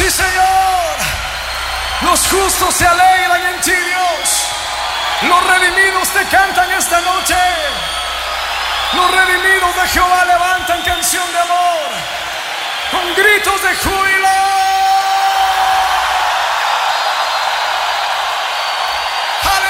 Sí, Señor. Los justos se alegran en ti, Dios. Los redimidos te cantan esta noche. Los redimidos de Jehová levantan canción de amor con gritos de júbilo.